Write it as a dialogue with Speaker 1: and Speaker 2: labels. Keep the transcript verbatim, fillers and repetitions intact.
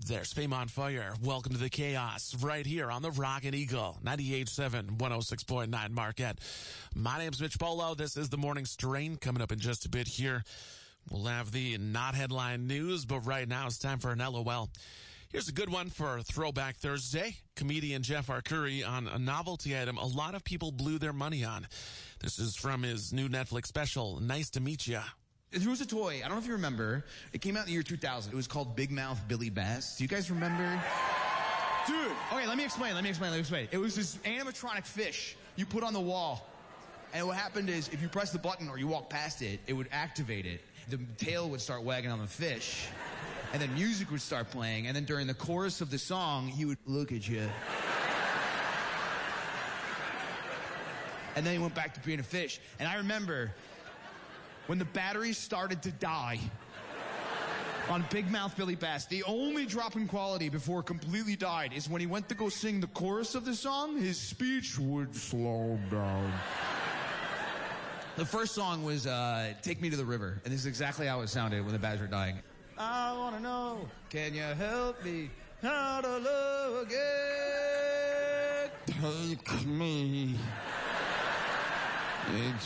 Speaker 1: There's Fame on Fire. Welcome to the chaos right here on the Rockin' Eagle, ninety-eight point seven, one oh six point nine Marquette. My name's Mitch Polo. This is the Morning Strain coming up in just a bit here. We'll have the not headline news, but right now it's time for an L O L. Here's a good one for Throwback Thursday. Comedian Jeff Arcuri on a novelty item a lot of people blew their money on. This is from his new Netflix special, Nice to Meet Ya.
Speaker 2: There was a toy, I don't know if you remember, it came out in the year two thousand. It was called Big Mouth Billy Bass. Do you guys remember? Dude, okay, let me explain, let me explain, let me explain. It was this animatronic fish you put on the wall. And what happened is, if you press the button or you walk past it, it would activate it. The tail would start wagging on the fish. And then music would start playing. And then during the chorus of the song, he would look at you. And then he went back to being a fish. And I remember when the batteries started to die on Big Mouth Billy Bass, the only drop in quality before it completely died is when he went to go sing the chorus of the song, his speech would slow down. The first song was uh, Take Me to the River, and this is exactly how it sounded when the batteries were dying. I want to know, can you help me how to love again?
Speaker 3: Take me. It's